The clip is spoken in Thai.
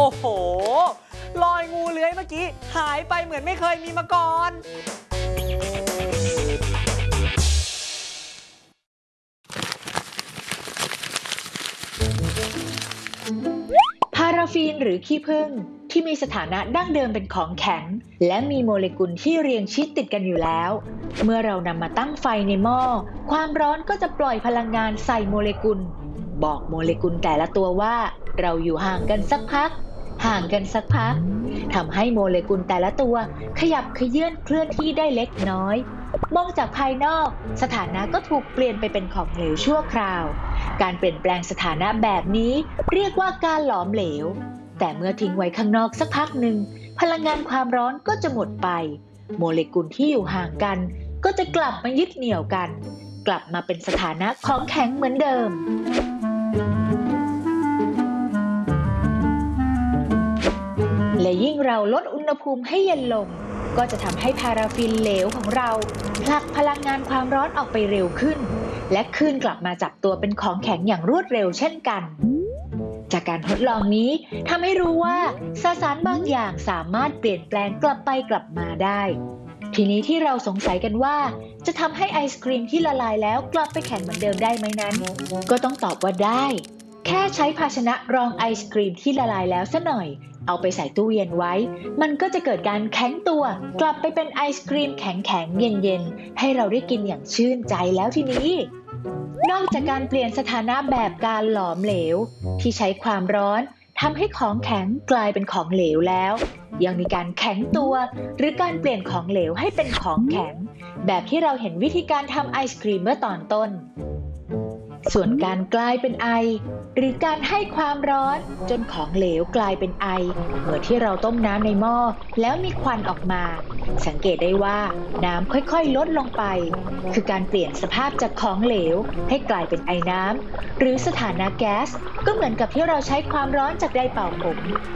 อ้โหรอยงูเลื้อยเมื่อกี้หายไปเหมือนไม่เคยมีมาก่อนพาราฟีนหรือขี้ผึ้งที่มีสถานะดั้งเดิมเป็นของแข็งและมีโมเลกุลที่เรียงชิดติดกันอยู่แล้วเมื่อเรานำมาตั้งไฟในหม้อความร้อนก็จะปล่อยพลังงานใส่โมเลกุลบอกโมเลกุลแต่ละตัวว่าเราอยู่ห่างกันสักพักทำให้โมเลกุลแต่ละตัวขยับเขยื้อนเคลื่อนที่ได้เล็กน้อยมองจากภายนอกสถานะก็ถูกเปลี่ยนไปเป็นของเหลวชั่วคราวการเปลี่ยนแปลงสถานะแบบนี้เรียกว่าการหลอมเหลวแต่เมื่อทิ้งไว้ข้างนอกสักพักหนึ่งพลังงานความร้อนก็จะหมดไปโมเลกุลที่อยู่ห่างกันก็จะกลับมายึดเหนี่ยวกันกลับมาเป็นสถานะของแข็งเหมือนเดิมและยิ่งเราลดอุณหภูมิให้เย็นลงก็จะทำให้พาราฟินเหลวของเราผลักพลังงานความร้อนออกไปเร็วขึ้นและคืนกลับมาจับตัวเป็นของแข็งอย่างรวดเร็วเช่นกันจากการทดลองนี้ทำให้รู้ว่าสสารบางอย่างสามารถเปลี่ยนแปลงกลับไปกลับมาได้ทีนี้ที่เราสงสัยกันว่าจะทำให้ไอศกรีมที่ละลายแล้วกลับไปแข็งเหมือนเดิมได้ไหมนั้นก็ต้องตอบว่าได้แค่ใช้ภาชนะรองไอศกรีมที่ละลายแล้วซะหน่อยเอาไปใส่ตู้เย็นไว้มันก็จะเกิดการแข็งตัวกลับไปเป็นไอศกรีมแข็งๆเย็นๆให้เราได้กินอย่างชื่นใจแล้วทีนี้นอกจากการเปลี่ยนสถานะแบบการหลอมเหลวที่ใช้ความร้อนทำให้ของแข็งกลายเป็นของเหลวแล้วยังมีการแข็งตัวหรือการเปลี่ยนของเหลวให้เป็นของแข็งแบบที่เราเห็นวิธีการทำไอศกรีมเมื่อตอนต้นส่วนการกลายเป็นไอหรือการให้ความร้อนจนของเหลวกลายเป็นไอเมื่อที่เราต้มน้ำในหม้อแล้วมีควันออกมาสังเกตได้ว่าน้ำค่อยๆลดลงไปคือการเปลี่ยนสภาพจากของเหลวให้กลายเป็นไอน้ำหรือสถานะแก๊สก็เหมือนกับที่เราใช้ความร้อนจากไดร์เป่าผม